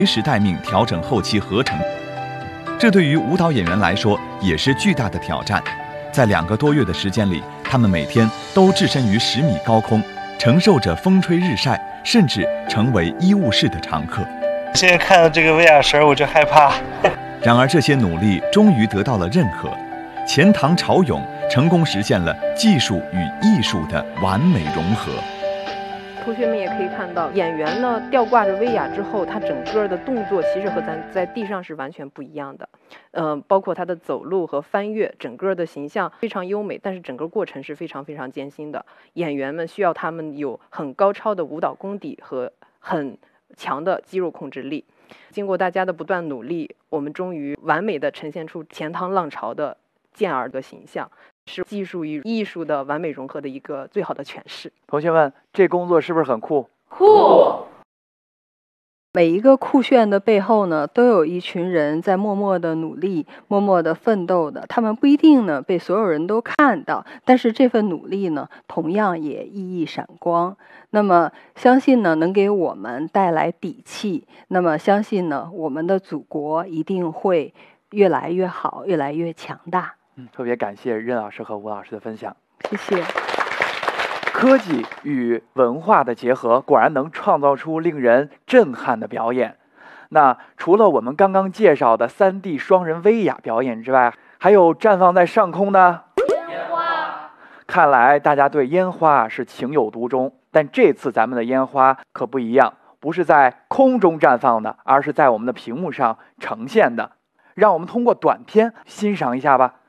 随时待命，调整后期合成。这对于舞蹈演员来说也是巨大的挑战。在2个多月的时间里，他们每天都置身于10米高空，承受着风吹日晒，甚至成为医务室的常客。 现在看到这个威亚绳，我就害怕。 然而，这些努力终于得到了认可。钱塘潮涌成功实现了技术与艺术的完美融合。 同学们也可以看到，演员呢吊挂着威亚之后，他整个的动作其实和咱在地上是完全不一样的。包括他的走路和翻越，整个的形象非常优美，但是整个过程是非常非常艰辛的。演员们需要他们有很高超的舞蹈功底和很强的肌肉控制力。经过大家的不断努力，我们终于完美的呈现出钱塘浪潮的健儿的形象，是技术与艺术的完美融合的一个最好的诠释。 同学们，这工作是不是很酷？ 酷！ 每一个酷炫的背后呢，都有一群人在默默的努力，默默的奋斗的。他们不一定呢被所有人都看到，但是这份努力呢，同样也熠熠闪光。那么相信呢，能给我们带来底气。那么相信呢，我们的祖国一定会越来越好，越来越强大。 特别感谢任老师和吴老师的分享， 谢谢。 科技与文化的结合，果然能创造出令人震撼的表演。那除了我们刚刚介绍的3D 双人威亚表演之外，还有绽放在上空的烟花。看来大家对烟花是情有独钟，但这次咱们的烟花可不一样，不是在空中绽放的，而是在我们的屏幕上呈现的。让我们通过短片欣赏一下吧。